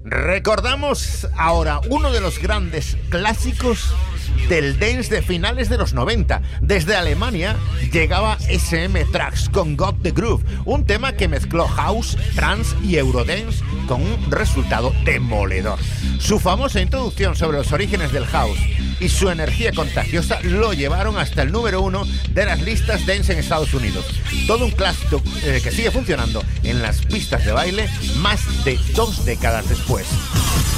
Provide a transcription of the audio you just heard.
Recordamos ahora uno de los grandes clásicos del dance de finales de los 90. Desde Alemania llegaba SM Tracks con Got the Groove, un tema que mezcló house, trance y eurodance con un resultado demoledor. Su famosa introducción sobre los orígenes del house y su energía contagiosa lo llevaron hasta el número 1 de las listas dance en Estados Unidos. Todo un clásico que sigue funcionando en las pistas de baile más de 2 décadas después.